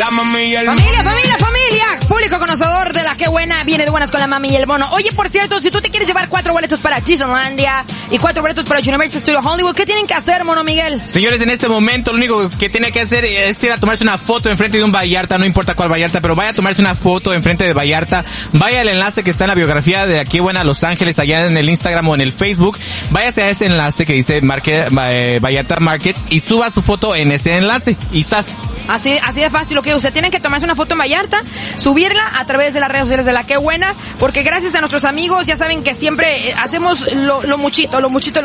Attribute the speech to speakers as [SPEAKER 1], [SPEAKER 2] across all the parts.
[SPEAKER 1] La mami y el
[SPEAKER 2] Familia, público conocedor de la Qué Buena, viene de buenas con la mami y el mono. Oye, por cierto, si tú te quieres llevar 4 boletos para Disneylandia y 4 boletos para Universal Studio Hollywood, ¿qué tienen que hacer, mono Miguel?
[SPEAKER 3] Señores, en este momento lo único que tiene que hacer es ir a tomarse una foto enfrente de un Vallarta, no importa cuál Vallarta, pero vaya a tomarse una foto enfrente de Vallarta, vaya al enlace que está en la biografía de Qué Buena Los Ángeles, allá en el Instagram o en el Facebook, váyase a ese enlace que dice Vallarta Markets y suba su foto en ese enlace y ¡zas!
[SPEAKER 2] Así de fácil, ok. Usted tiene que tomarse una foto en Vallarta, subirla a través de las redes sociales de la Qué Buena, porque gracias a nuestros amigos, ya saben que siempre hacemos lo muchito,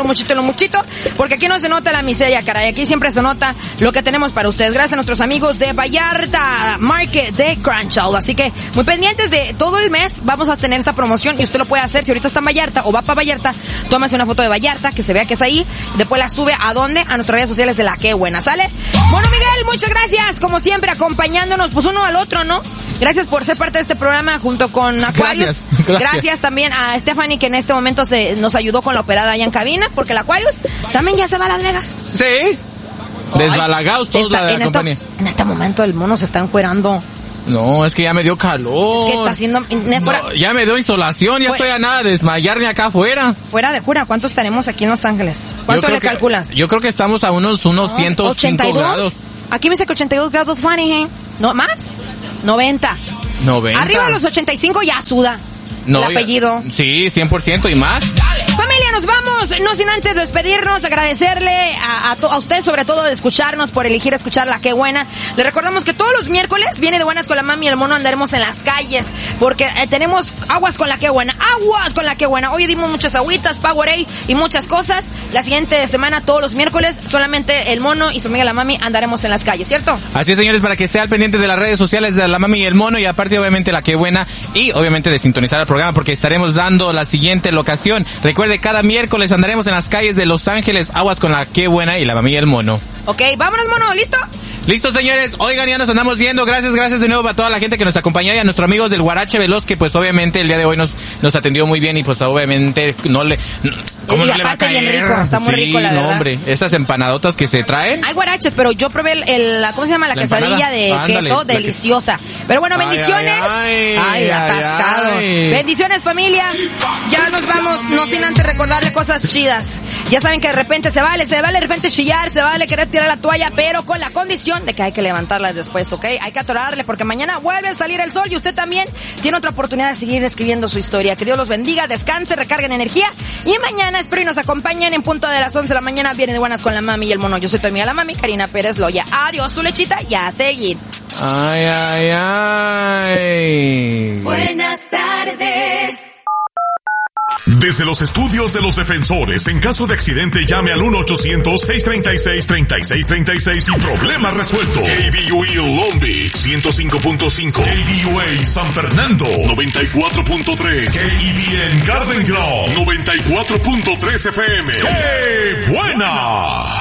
[SPEAKER 2] porque aquí no se nota la miseria, caray. Aquí siempre se nota lo que tenemos para ustedes. Gracias a nuestros amigos de Vallarta Market de Crunchall. Así que muy pendientes de todo el mes, vamos a tener esta promoción y usted lo puede hacer. Si ahorita está en Vallarta o va para Vallarta, tómese una foto de Vallarta, que se vea que es ahí. Después la sube ¿a dónde? A nuestras redes sociales de la Qué Buena, ¿sale? Bueno, Miguel, muchas gracias. Como siempre, acompañándonos, pues uno al otro, ¿no? Gracias por ser parte de este programa junto con Aquarius. Gracias también a Stephanie, que en este momento nos ayudó con la operada allá en cabina, porque el Aquarius también ya se va a Las Vegas.
[SPEAKER 3] Sí. Desbalagados todos la compañía.
[SPEAKER 2] En este momento el mono se está encuerando.
[SPEAKER 3] No, es que ya me dio calor.
[SPEAKER 2] ¿Qué está haciendo?
[SPEAKER 3] No, ya me dio insolación, ya estoy a nada de desmayarme acá afuera.
[SPEAKER 2] Fuera de cura, ¿cuántos tenemos aquí en Los Ángeles? ¿Cuánto le calculas?
[SPEAKER 3] Yo creo que estamos a unos 105
[SPEAKER 2] 82
[SPEAKER 3] grados.
[SPEAKER 2] Aquí me dice que 82 grados, Fanny, ¿eh? ¿No más? 90. Arriba de los 85 ya suda.
[SPEAKER 3] No,
[SPEAKER 2] el apellido.
[SPEAKER 3] Sí, 100% y más.
[SPEAKER 2] Familia, nos vamos, no sin antes despedirnos, agradecerle a usted sobre todo de escucharnos, por elegir escuchar la Qué Buena. Le recordamos que todos los miércoles viene de buenas con la mami y el mono, andaremos en las calles, porque tenemos aguas con la Qué Buena, Hoy dimos muchas agüitas, Powerade y muchas cosas. La siguiente semana, todos los miércoles, solamente el mono y su amiga la mami andaremos en las calles, ¿cierto?
[SPEAKER 3] Así es, señores, para que esté al pendiente de las redes sociales de la mami y el mono, y aparte obviamente la Qué Buena, y obviamente de sintonizar el programa, porque estaremos dando la siguiente locación. Recuerde, cada miércoles andaremos en las calles de Los Ángeles, aguas con la Qué Buena y la mami y el mono.
[SPEAKER 2] Ok, vámonos, mono, ¿listo?
[SPEAKER 3] Listo, señores, oigan, ya nos andamos viendo. Gracias de nuevo para toda la gente que nos acompañó y a nuestro amigo del Guarache Veloz, que pues obviamente el día de hoy nos atendió muy bien y pues obviamente ¿cómo no le va a caer?
[SPEAKER 2] Bien rico, está muy rico, la verdad.
[SPEAKER 3] No, hombre, esas empanadotas que se traen.
[SPEAKER 2] Hay guaraches, pero yo probé ¿cómo se llama? La quesadilla de queso, deliciosa. Pero bueno, bendiciones. Ay, atascado. Bendiciones, familia. Ya nos vamos, no sin antes recordarle cosas chidas. Ya saben que de repente se vale de repente chillar, se vale querer tirar la toalla, pero con la condición de que hay que levantarlas después, ¿ok? Hay que atorarle porque mañana vuelve a salir el sol y usted también tiene otra oportunidad de seguir escribiendo su historia. Que Dios los bendiga, descanse, recarguen energía y mañana espero y nos acompañen en punto de las 11 de la mañana. Viene de buenas con la mami y el mono. Yo soy tu amiga la mami, Karina Pérez Loya. Adiós, su lechita, y a seguir.
[SPEAKER 3] Ay.
[SPEAKER 4] Buenas tardes.
[SPEAKER 5] Desde los estudios de los defensores, en caso de accidente llame al 1-800-636-3636 y problema resuelto. KBUE Long Beach 105.5, KBUA San Fernando 94.3, KEBN Garden Grove 94.3 FM. ¡Qué buena!